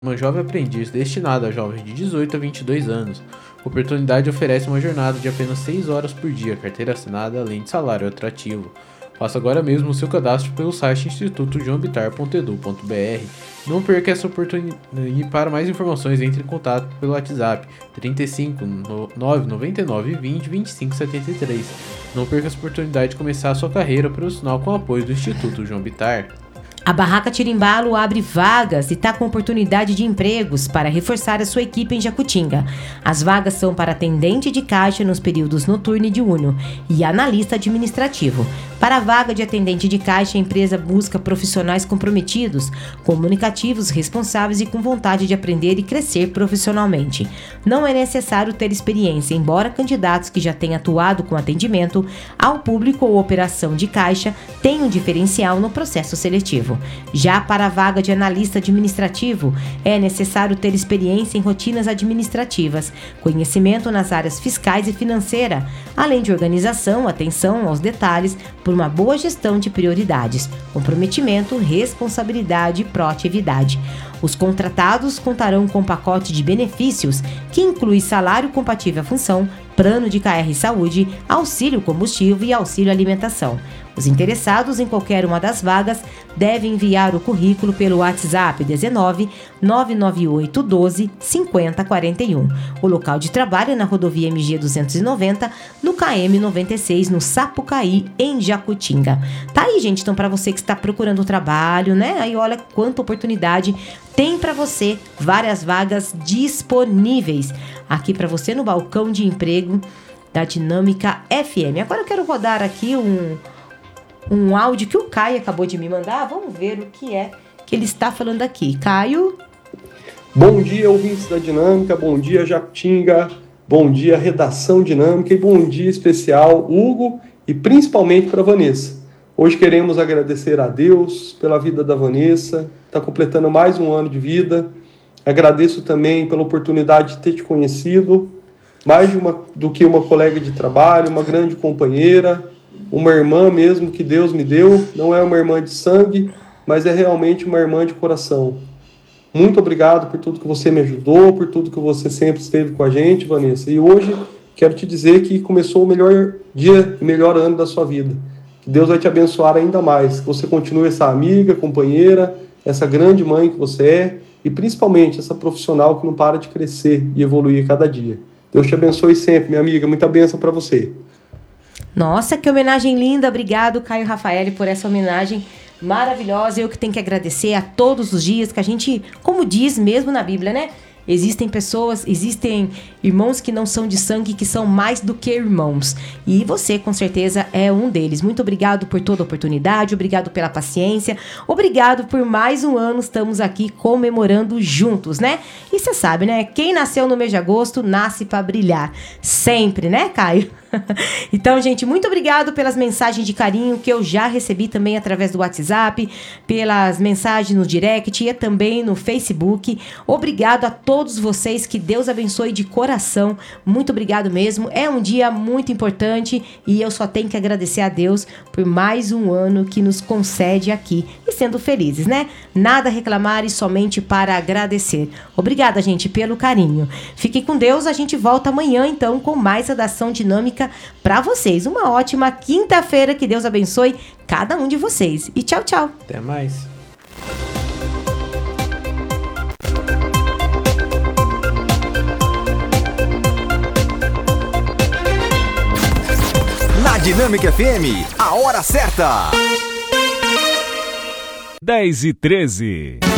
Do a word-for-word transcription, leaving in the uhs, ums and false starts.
Uma jovem aprendiz destinada a jovens de dezoito a vinte e dois anos. A oportunidade oferece uma jornada de apenas seis horas por dia, carteira assinada, além de salário atrativo. Faça agora mesmo o seu cadastro pelo site instituto joão bitar ponto edu ponto br. Não perca essa oportunidade e para mais informações entre em contato pelo WhatsApp trinta e cinco, nove nove nove, vinte, vinte e cinco, setenta e três. Não perca essa oportunidade de começar a sua carreira profissional com o apoio do Instituto João Bitar. A Barraca Tirimbalo abre vagas e está com oportunidade de empregos para reforçar a sua equipe em Jacutinga. As vagas são para atendente de caixa nos períodos noturno e diurno e analista administrativo. Para a vaga de atendente de caixa, a empresa busca profissionais comprometidos, comunicativos, responsáveis e com vontade de aprender e crescer profissionalmente. Não é necessário ter experiência, embora candidatos que já tenham atuado com atendimento ao público ou operação de caixa tenham diferencial no processo seletivo. Já para a vaga de analista administrativo, é necessário ter experiência em rotinas administrativas, conhecimento nas áreas fiscais e financeira, além de organização, atenção aos detalhes, por uma boa gestão de prioridades, comprometimento, responsabilidade e proatividade. Os contratados contarão com um pacote de benefícios que inclui salário compatível à função, plano de K R Saúde, auxílio combustível e auxílio alimentação. Os interessados em qualquer uma das vagas devem enviar o currículo pelo WhatsApp dezenove, nove nove oito, doze, cinquenta, quarenta e um. O local de trabalho é na rodovia M G duzentos e noventa, no K M noventa e seis, no Sapucaí, em Jacutinga. Tá aí, gente, então para você que está procurando trabalho, né? Aí olha quanta oportunidade tem para você, várias vagas disponíveis aqui para você no balcão de emprego da Dinâmica F M. Agora eu quero rodar aqui um um áudio que o Caio acabou de me mandar. Vamos ver o que é que ele está falando aqui. Caio? Bom dia, ouvintes da Dinâmica. Bom dia, Jacutinga. Bom dia, Redação Dinâmica. E bom dia especial, Hugo, e principalmente para a Vanessa. Hoje queremos agradecer a Deus pela vida da Vanessa. Está completando mais um ano de vida. Agradeço também pela oportunidade de ter te conhecido. Mais de uma, do que uma colega de trabalho, uma grande companheira, uma irmã mesmo que Deus me deu. Não é uma irmã de sangue, mas é realmente uma irmã de coração. Muito obrigado por tudo que você me ajudou, por tudo que você sempre esteve com a gente, Vanessa. E hoje quero te dizer que começou o melhor dia e melhor ano da sua vida. Que Deus vai te abençoar ainda mais. Que você continue essa amiga, companheira, essa grande mãe que você é e principalmente essa profissional que não para de crescer e evoluir cada dia. Deus te abençoe sempre, minha amiga. Muita bênção para você. Nossa, que homenagem linda. Obrigado, Caio Rafael, por essa homenagem maravilhosa. Eu que tenho que agradecer a todos os dias que a gente, como diz mesmo na Bíblia, né? Existem pessoas, existem irmãos que não são de sangue, que são mais do que irmãos. E você, com certeza, é um deles. Muito obrigado por toda a oportunidade, obrigado pela paciência, obrigado por mais um ano. Estamos aqui comemorando juntos, né? E você sabe, né? Quem nasceu no mês de agosto, nasce para brilhar. Sempre, né, Caio? Então, gente, muito obrigado pelas mensagens de carinho que eu já recebi também através do WhatsApp, pelas mensagens no direct e também no Facebook. Obrigado a todos vocês, que Deus abençoe de coração. Muito obrigado mesmo. É um dia muito importante e eu só tenho que agradecer a Deus por mais um ano que nos concede aqui e sendo felizes, né? Nada a reclamar e somente para agradecer. Obrigada, gente, pelo carinho. Fiquem com Deus. A gente volta amanhã, então, com mais Redação Dinâmica para vocês. Uma ótima quinta-feira, que Deus abençoe cada um de vocês. E tchau, tchau. Até mais. Na Dinâmica F M, a hora certa. dez e treze.